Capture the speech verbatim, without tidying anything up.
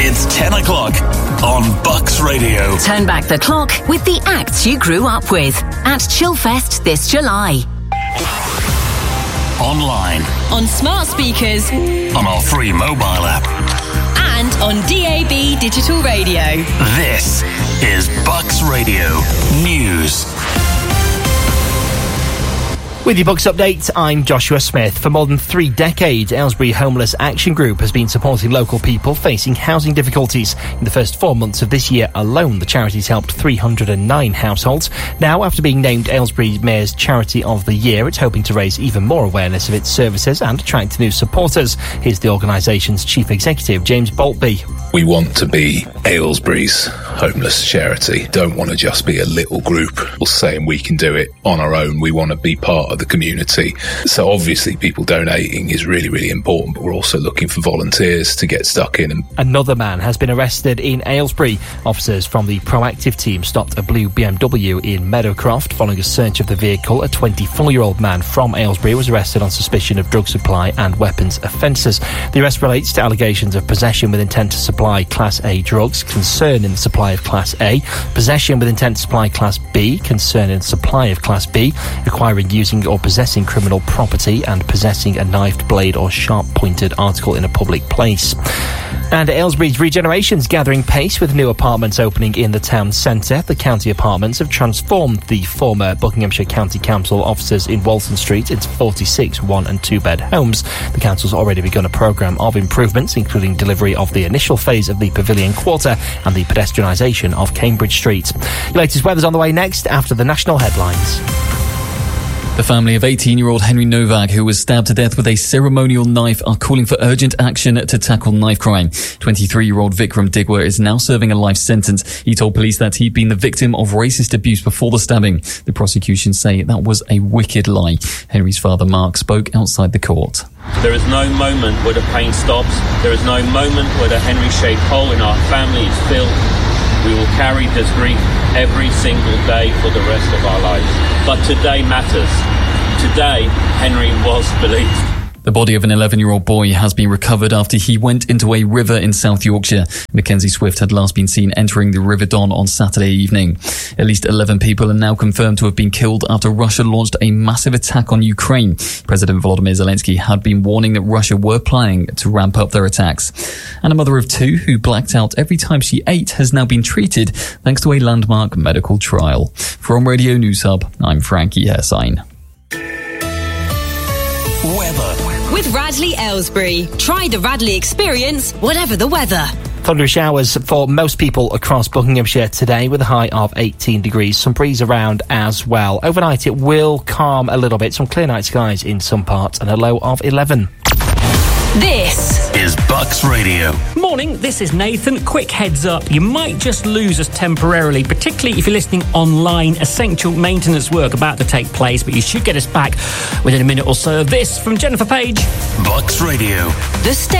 It's ten o'clock on Bucks Radio. Turn back the clock with the acts you grew up with at Chillfest this July. Online. On smart speakers. On our free mobile app. And on D A B digital radio. This is Bucks Radio News. With your Bucks update, I'm Joshua Smith. For more than three decades, Aylesbury Homeless Action Group has been supporting local people facing housing difficulties. In the first four months of this year alone, the charity's helped three hundred nine households. Now, after being named Aylesbury Mayor's Charity of the Year, it's hoping to raise even more awareness of its services and attract new supporters. Here's the organisation's Chief Executive, James Boltby. We want to be Aylesbury's homeless charity. Don't want to just be a little group saying we can do it on our own. We want to be part of the community. So obviously people donating is really, really important, but we're also looking for volunteers to get stuck in. Another man has been arrested in Aylesbury. Officers from the Proactive team stopped a blue B M W in Meadowcroft. Following a search of the vehicle, a twenty-four-year-old man from Aylesbury was arrested on suspicion of drug supply and weapons offences. The arrest relates to allegations of possession with intent to supply Class A drugs, concern in the supply of Class A, possession with intent to supply Class B, concern in supply of Class B, acquiring, using or possessing criminal property, and possessing a knifed blade or sharp-pointed article in a public place. And Aylesbury's regeneration's gathering pace with new apartments opening in the town centre. The county apartments have transformed the former Buckinghamshire County Council offices in Walton Street into forty-six one and two bed homes. The council's already begun a programme of improvements, including delivery of the initial phase of the Pavilion Quarter and the pedestrianisation of Cambridge Street. Your latest weather's on the way next after the national headlines. The family of eighteen-year-old Henry Novak, who was stabbed to death with a ceremonial knife, are calling for urgent action to tackle knife crime. twenty-three-year-old Vikram Digwa is now serving a life sentence. He told police that he'd been the victim of racist abuse before the stabbing. The prosecution say that was a wicked lie. Henry's father, Mark, spoke outside the court. There is no moment where the pain stops. There is no moment where the Henry-shaped hole in our family is filled. We will carry this grief every single day for the rest of our lives. But today matters. Today, Henry was believed. The body of an eleven-year-old boy has been recovered after he went into a river in South Yorkshire. Mackenzie Swift had last been seen entering the River Don on Saturday evening. At least eleven people are now confirmed to have been killed after Russia launched a massive attack on Ukraine. President Volodymyr Zelensky had been warning that Russia were planning to ramp up their attacks. And a mother of two who blacked out every time she ate has now been treated thanks to a landmark medical trial. From Radio News Hub, I'm Frankie Hersign. Weather. With Radley Aylesbury. Try the Radley experience, whatever the weather. Thundery showers for most people across Buckinghamshire today with a high of eighteen degrees. Some breeze around as well. Overnight it will calm a little bit. Some clear night skies in some parts and a low of eleven. This is Bucks Radio. Morning, this is Nathan. Quick heads up, you might just lose us temporarily, particularly if you're listening online. Essential maintenance work about to take place, but you should get us back within a minute or so. This from Jennifer Page. Bucks Radio. The